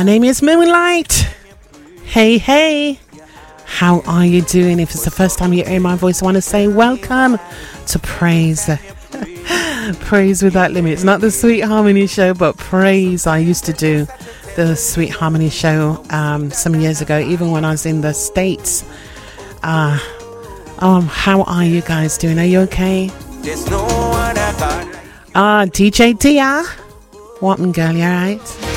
My name is Moonlight. Hey, hey. How are you doing? If it's the first time you're hearing my voice, I want to say welcome to Praise. Praise Without Limits. Not the Sweet Harmony Show, but Praise. I used to do the Sweet Harmony Show some years ago, even when I was in the States. How are you guys doing? Are you okay? DJ Dia. What, girl, you alright?